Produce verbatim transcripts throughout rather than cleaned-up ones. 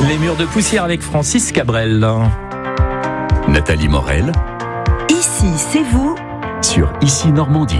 Les murs de poussière avec Francis Cabrel. Nathalie Morel. Ici, c'est vous. Sur Ici Normandie.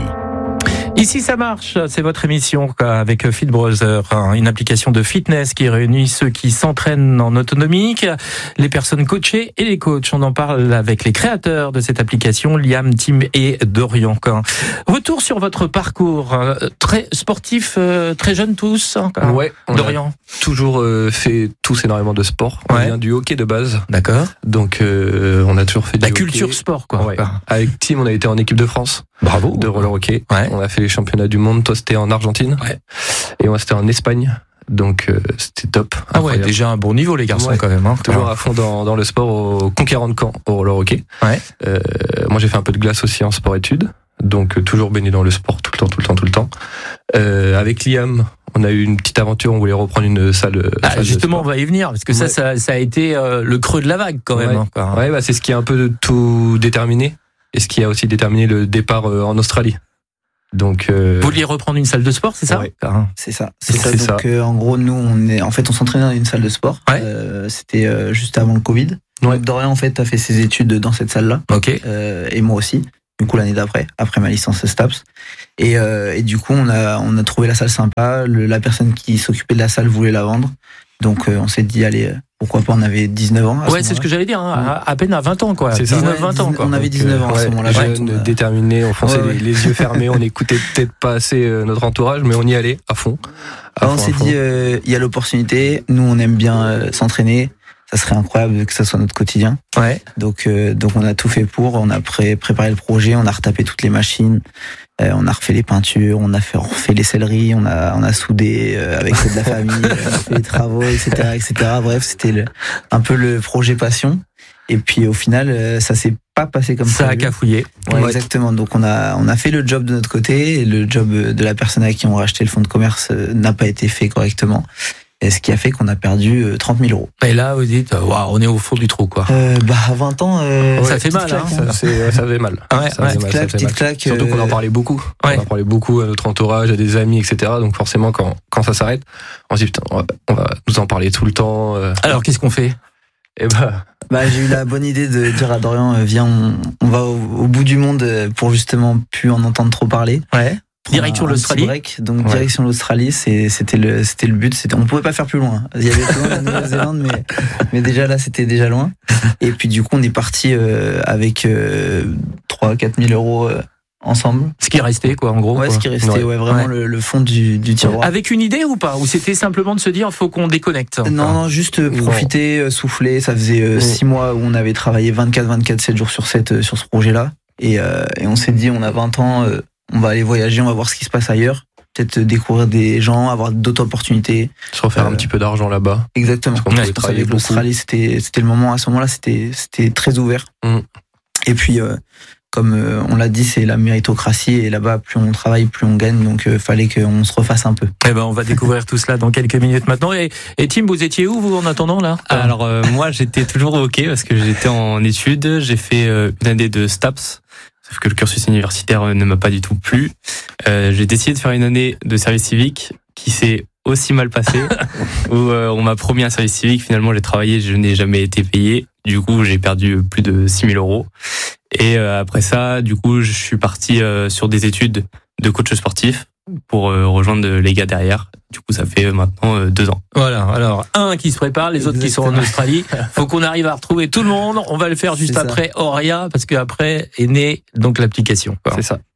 Ici ça marche, c'est votre émission quoi, avec Fit Brother, une application de fitness qui réunit ceux qui s'entraînent en autonomie, les personnes coachées et les coachs. On en parle avec les créateurs de cette application, Liam, Tim et Dorian. Retour sur votre parcours, très sportif, très jeune tous. Ouais, on Dorian. a toujours fait tous énormément de sport. On ouais. vient du hockey de base. D'accord. Donc euh, on a toujours fait du La hockey. culture sport quoi. Ouais. Avec Tim, on a été en équipe de France. Bravo. De roller hockey. Ouais. On a fait les championnats du monde. Toi, c'était en Argentine. Ouais. Et moi, c'était en Espagne. Donc, euh, c'était top. Ah ouais, déjà un bon niveau, les garçons, ouais. quand même. Hein. Toujours à fond dans, dans le sport au Conquérant de Caen, au roller hockey. Ouais. Euh, moi, j'ai fait un peu de glace aussi en sport-études. Donc, euh, toujours baigné dans le sport tout le temps, tout le temps, tout le temps. Euh, avec Liam, on a eu une petite aventure. On voulait reprendre une salle. Ah, salle justement, on va y venir. Parce que ouais. ça, ça, ça a été euh, le creux de la vague, quand même. Ouais, hein, quoi. ouais bah, c'est ce qui a un peu tout déterminé. Et ce qui a aussi déterminé le départ en Australie. Donc, euh... vous vouliez reprendre une salle de sport, c'est ça? Ouais. Ah. C'est ça. C'est, c'est ça. Donc, ça. euh, en gros, nous, on est, en fait, on s'entraînait dans une salle de sport. Ouais. Euh, c'était euh, juste avant le Covid. Ouais. Donc, Dorian, en fait, a fait ses études dans cette salle-là. Ok. Euh, et moi aussi. Du coup, l'année d'après, après ma licence STAPS. Et, euh, et du coup, on a, on a trouvé la salle sympa. Le, la personne qui s'occupait de la salle voulait la vendre. Donc, euh, on s'est dit, allez, pourquoi pas, on avait dix-neuf ans. Ouais, c'est ce que j'allais dire, hein, à, à peine à vingt ans, quoi. C'est ça. dix-neuf vingt ans, quoi. On avait dix-neuf ans à ce ouais, moment-là. Jeunes, Ouais. déterminés, on fonçait Ouais, ouais. les, les yeux fermés, on n'écoutait peut-être pas assez notre entourage, mais on y allait à fond. À Alors, fond, on s'est à fond. dit, il euh, y a l'opportunité. Nous, on aime bien euh, s'entraîner. Ça serait incroyable que ça soit notre quotidien. Ouais. Donc, euh, donc on a tout fait pour. On a pré- préparé le projet. On a retapé toutes les machines. Euh, on a refait les peintures. On a fait, refait les selleries. On a, on a soudé euh, avec de la famille. On a fait les travaux, et cetera, et cetera. Bref, c'était le, un peu le projet passion. Et puis au final, euh, ça s'est pas passé comme ça. Ça a cafouillé. Ouais, Ouais. exactement. Donc on a, on a fait le job de notre côté. Et le job de la personne à qui on a racheté le fonds de commerce euh, n'a pas été fait correctement. Et ce qui a fait qu'on a perdu trente mille euros. Et là, vous dites, waouh, on est au fond du trou, quoi. Euh, bah, à vingt ans, euh, Ça fait petite mal, claque, hein. Ça, c'est- ça faisait mal. Ouais, ça ouais. faisait mal, Petite ça claque, faisait petite mal. claque. Surtout qu'on en euh, parlait beaucoup. Ouais. On en parlait beaucoup à notre entourage, à des amis, et cetera. Donc forcément, quand, quand ça s'arrête, on se dit, putain, on va, on va nous en parler tout le temps. euh. Alors, qu'est-ce qu'on fait? Et bah, Bah, j'ai eu la bonne idée de dire à Dorian, euh, viens, on, on va au, au bout du monde euh, pour justement plus en entendre trop parler. Ouais. Prendre Direction un- un l'Australie. petit break. Donc, Ouais. direction l'Australie, c'est, c'était le, c'était le but. C'était, on pouvait pas faire plus loin. Il y avait plus loin la Nouvelle-Zélande, mais, mais déjà là, c'était déjà loin. Et puis, du coup, on est parti euh, avec euh, trois à quatre mille euros euh, ensemble. Ce qui est resté, quoi, en gros. Ouais, quoi. ce qui restait, Ouais. ouais, vraiment Ouais. le, le fond du, du tiroir. Avec une idée ou pas? Ou c'était simplement de se dire, faut qu'on déconnecte? Non, non, juste euh, profiter, euh, souffler. Ça faisait euh, Mm. six mois où on avait travaillé vingt-quatre vingt-quatre, sept jours sur sept euh, sur ce projet-là. Et, euh, et on s'est dit, on a vingt ans, euh, on va aller voyager, on va voir ce qui se passe ailleurs. Peut-être euh, découvrir des gens, avoir d'autres opportunités. se refaire Euh, un petit peu d'argent là-bas. Exactement. Parce qu'on pouvait Je pense travailler avec beaucoup. l'Australie, c'était, c'était le moment, à ce moment-là, c'était, c'était très ouvert. Mm. Et puis, euh, comme euh, on l'a dit, c'est la méritocratie. Et là-bas, plus on travaille, plus on gagne. Donc, il euh, fallait qu'on se refasse un peu. Eh ben, on va découvrir tout cela dans quelques minutes maintenant. Et, et Tim, vous étiez où, vous, en attendant, là? Alors euh, moi j'étais toujours au hockey parce que j'étais en études, j'ai fait euh, une année de STAPS, sauf que le cursus universitaire euh, ne m'a pas du tout plu. Euh, j'ai décidé de faire une année de service civique qui s'est aussi mal passée, où euh, on m'a promis un service civique, finalement j'ai travaillé, je n'ai jamais été payé, du coup j'ai perdu plus de six mille euros. Et euh, après ça, du coup je suis parti euh, sur des études de coach sportif pour euh, rejoindre les gars derrière. Du coup, ça fait euh, maintenant euh, deux ans. Voilà, alors un qui se prépare, les autres qui sont en Australie. Faut qu'on arrive à retrouver tout le monde. On va le faire juste C'est ça. après Auria, parce qu'après est née donc l'application. quoi. C'est ça.